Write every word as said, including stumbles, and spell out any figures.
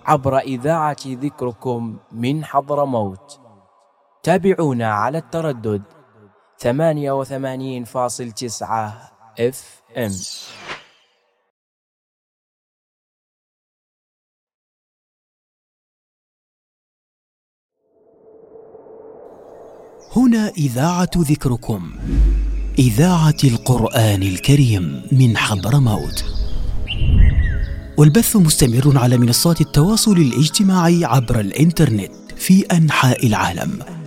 عبر إذاعة ذكركم من حضرموت. تابعونا على التردد ثمانية وثمانين فاصل تسعة اف ام. هنا إذاعة ذكركم، إذاعة القرآن الكريم من حضرموت، والبث مستمر على منصات التواصل الاجتماعي عبر الإنترنت في أنحاء العالم.